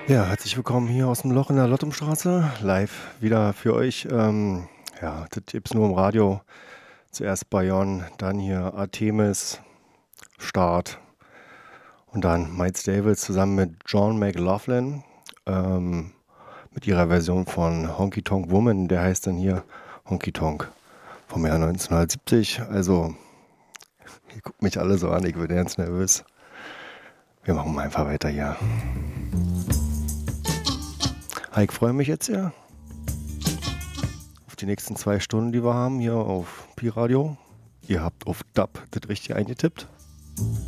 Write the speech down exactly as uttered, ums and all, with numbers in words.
Ja, herzlich willkommen hier aus dem Loch in der Lottumstraße, live wieder für euch. Ähm, ja, das gibt's nur im Radio. Zuerst Bayonne, dann hier Artemis, Start und dann Miles Davis zusammen mit John McLaughlin ähm, mit ihrer Version von Honky Tonk Woman. Der heißt dann hier Honky Tonk vom Jahr neunzehnhundertsiebzig. Also, ihr guckt mich alle so an, ich bin ganz nervös. Wir machen mal einfach weiter hier. Hi, ich freue mich jetzt sehr auf die nächsten zwei Stunden, die wir haben hier auf Pi Radio. Ihr habt auf Dub das richtig eingetippt.